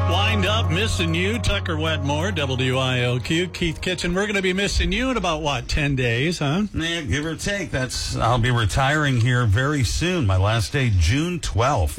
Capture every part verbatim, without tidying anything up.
Wind up, missing you. Tucker Wetmore, W I L Q. Keith Kitchen. We're going to be missing you in about, what, ten days, huh? Yeah, give or take. That's I'll be retiring here very soon. My last day, June twelfth.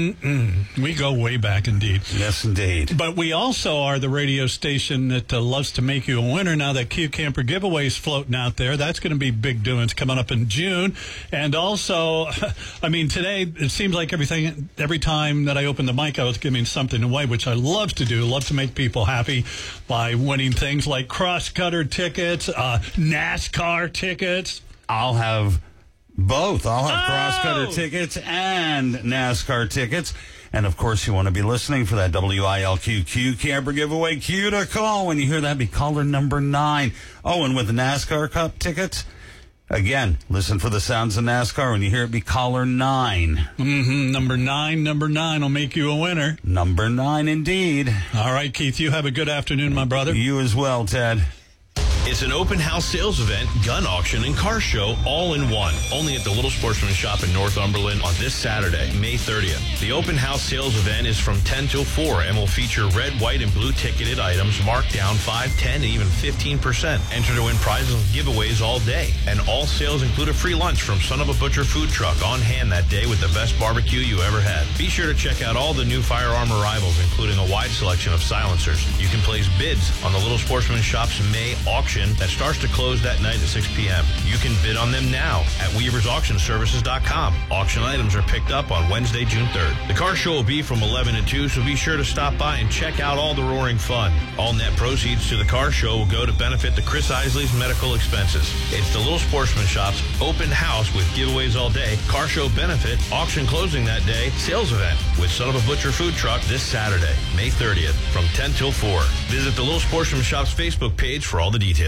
Mm-mm. We go way back indeed. Yes, indeed. But we also are the radio station that uh, loves to make you a winner. Now that Q Camper giveaway's floating out there, that's going to be big doings coming up in June. And also, I mean, today, it seems like everything, every time that I open the mic, I was giving something away, which I love to do. Love to make people happy by winning things like cross-cutter tickets, uh, NASCAR tickets. I'll have both. I'll have Oh! cross-cutter tickets and NASCAR tickets. And, of course, you want to be listening for that W I L Q Q Camper giveaway. Q to call. When you hear that, be caller number nine. Oh, and with the NASCAR Cup tickets, again, listen for the sounds of NASCAR. When you hear it, be caller nine. Mm-hmm. Number nine, number nine will make you a winner. Number nine, indeed. All right, Keith, you have a good afternoon, my brother. You as well, Ted. It's an open house sales event, gun auction, and car show all in one. Only at the Little Sportsman Shop in Northumberland on this Saturday, May thirtieth. The open house sales event is from ten till four and will feature red, white, and blue ticketed items marked down five, ten, and even fifteen percent. Enter to win prizes and giveaways all day. And all sales include a free lunch from Son of a Butcher Food Truck on hand that day with the best barbecue you ever had. Be sure to check out all the new firearm arrivals, including a wide selection of silencers. You can place bids on the Little Sportsman Shop's May auction that starts to close that night at six p.m. You can bid on them now at Weavers Auction Services dot com. Auction items are picked up on Wednesday, June third. The car show will be from eleven to two, so be sure to stop by and check out all the roaring fun. All net proceeds to the car show will go to benefit the Chris Isley's medical expenses. It's the Little Sportsman Shop's open house with giveaways all day, car show benefit, auction closing that day, sales event with Son of a Butcher Food Truck this Saturday, May thirtieth, from ten till four. Visit the Little Sportsman Shop's Facebook page for all the details.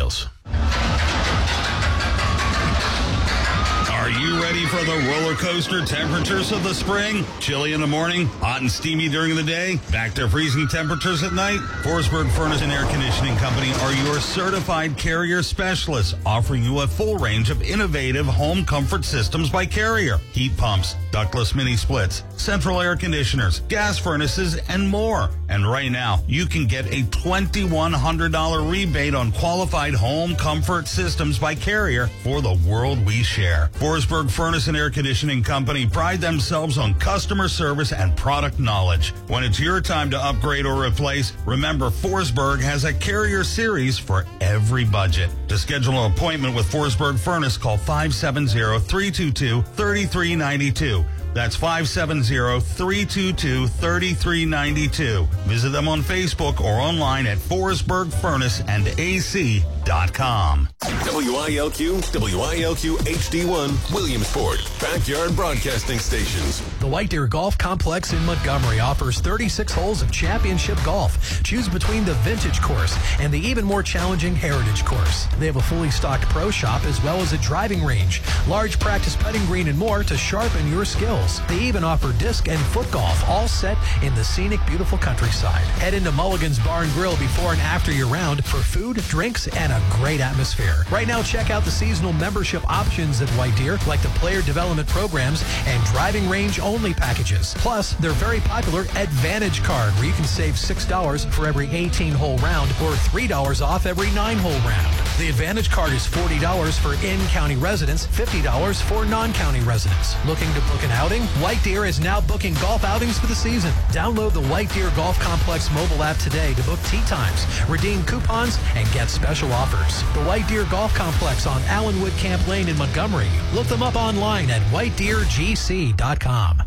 Are you ready for the roller coaster temperatures of the spring? Chilly in the morning, hot and steamy during the day, back to freezing temperatures at night? Forsberg Furnace and Air Conditioning Company are your certified Carrier specialists, offering you a full range of innovative home comfort systems by Carrier. Heat pumps, ductless mini splits, central air conditioners, gas furnaces, and more. And right now, you can get a twenty-one hundred dollars rebate on qualified home comfort systems by Carrier for the world we share. Forsberg Furnace and Air Conditioning Company pride themselves on customer service and product knowledge. When it's your time to upgrade or replace, remember Forsberg has a Carrier series for every budget. To schedule an appointment with Forsberg Furnace, call five seven zero, three two two, three three nine two. That's five seven zero, three two two, three three nine two. Visit them on Facebook or online at Forsberg Furnace and A C dot com. W I L Q, W I L Q H D one, Williamsport, backyard broadcasting stations. The White Deer Golf Complex in Montgomery offers thirty-six holes of championship golf. Choose between the vintage course and the even more challenging heritage course. They have a fully stocked pro shop as well as a driving range, large practice putting green, and more to sharpen your skills. They even offer disc and foot golf, all set in the scenic, beautiful countryside. Head into Mulligan's Bar and Grill before and after your round for food, drinks, and a great atmosphere. Right now, check out the seasonal membership options at White Deer, like the player development programs and driving range-only packages. Plus, their very popular Advantage card, where you can save six dollars for every eighteen-hole round or three dollars off every nine-hole round. The Advantage card is forty dollars for in-county residents, fifty dollars for non-county residents. Looking to book an outing? White Deer is now booking golf outings for the season. Download the White Deer Golf Complex mobile app today to book tee times, redeem coupons, and get special offers. The White Deer Golf Complex on Allenwood Camp Lane in Montgomery. Look them up online at white deer g c dot com.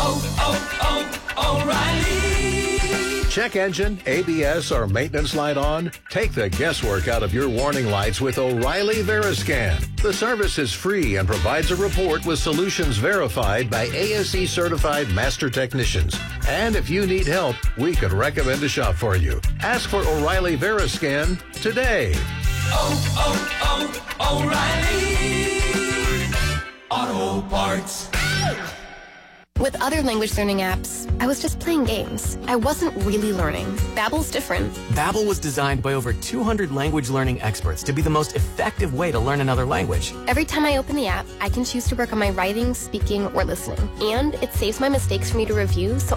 Oh, oh, oh, O'Reilly. Check engine, A B S, or maintenance light on? Take the guesswork out of your warning lights with O'Reilly Veriscan. The service is free and provides a report with solutions verified by A S E certified master technicians. And if you need help, we could recommend a shop for you. Ask for O'Reilly Veriscan today. Oh, oh, oh, O'Reilly Auto Parts. With other language learning apps, I was just playing games. I wasn't really learning. Babbel's different. Babbel was designed by over two hundred language learning experts to be the most effective way to learn another language. Every time I open the app, I can choose to work on my writing, speaking, or listening. And it saves my mistakes for me to review, so